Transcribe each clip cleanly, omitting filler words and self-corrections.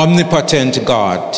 Omnipotent God,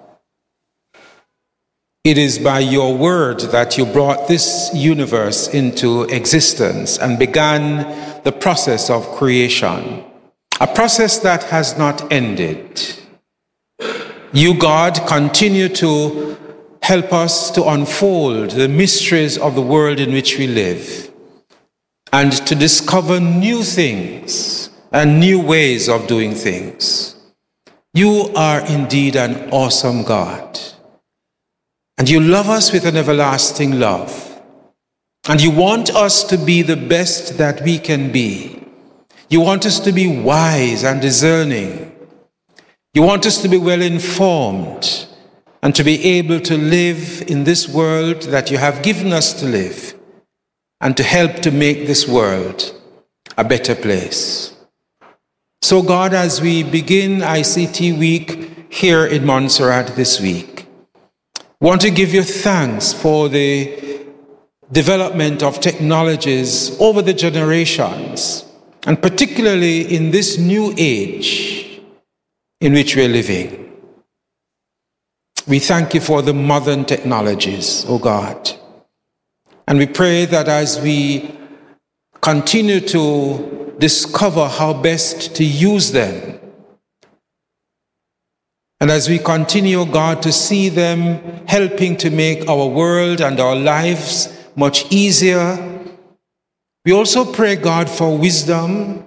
it is by your word that you brought this universe into existence and began the process of creation, a process that has not ended. You, God, continue to help us to unfold the mysteries of the world in which we live and to discover new things and new ways of doing things. You are indeed an awesome God. And you love us with an everlasting love. And you want us to be the best that we can be. You want us to be wise and discerning. You want us to be well informed and to be able to live in this world that you have given us to live and to help to make this world a better place. So God, as we begin ICT Week here in Montserrat this week, want to give you thanks for the development of technologies over the generations, and particularly in this new age in which we're living. We thank you for the modern technologies, O God. And we pray that as we continue to discover how best to use them, and as we continue, God, to see them helping to make our world and our lives much easier, we also pray, God, for wisdom.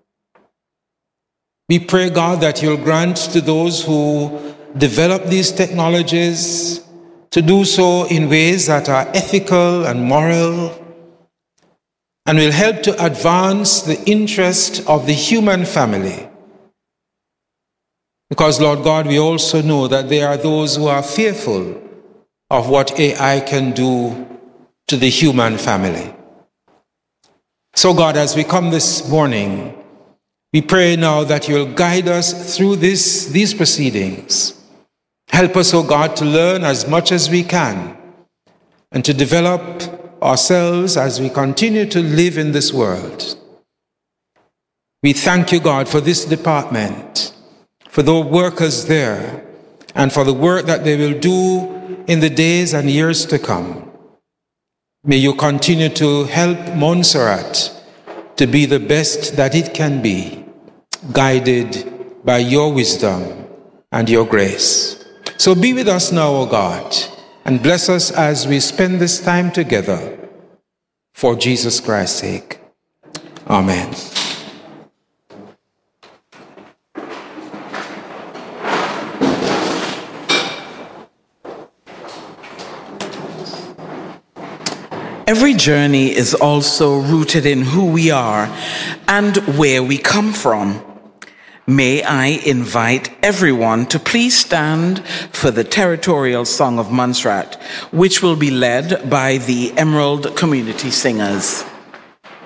We pray, God, that you'll grant to those who develop these technologies to do so in ways that are ethical and moral and will help to advance the interest of the human family. Because, Lord God, we also know that there are those who are fearful of what AI can do to the human family. So, God, as we come this morning, we pray now that you'll guide us through these proceedings. Help us, O God, to learn as much as we can and to develop ourselves as we continue to live in this world. We thank you, God, for this department, for the workers there, and for the work that they will do in the days and years to come. May you continue to help Montserrat to be the best that it can be, guided by your wisdom and your grace. So be with us now, O God, and bless us as we spend this time together. For Jesus Christ's sake. Amen. Every journey is also rooted in who we are and where we come from. May I invite everyone to please stand for the Territorial Song of Montserrat, which will be led by the Emerald Community Singers.